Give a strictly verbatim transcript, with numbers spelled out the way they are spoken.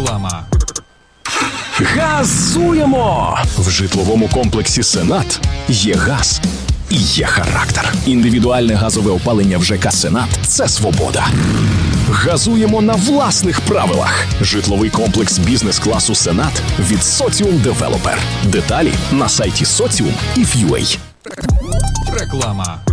Реклама. Газуємо! В житловому комплексі «Сенат» є газ і є характер. Індивідуальне газове опалення в ЖК «Сенат» – це свобода. Газуємо на власних правилах. Житловий комплекс бізнес-класу «Сенат» від Соціум Девелопер. Деталі на сайті Соціум і Ф'юей. Реклама.